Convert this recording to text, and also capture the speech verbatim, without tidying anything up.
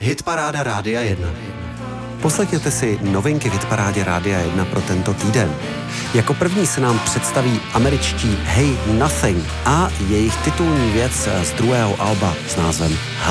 Hitparáda Rádia jedna. Poslechněte si novinky v Hitparádě Rádia jedna pro tento týden. Jako první se nám představí američtí Hey Nothing a jejich titulní věc z druhého alba s názvem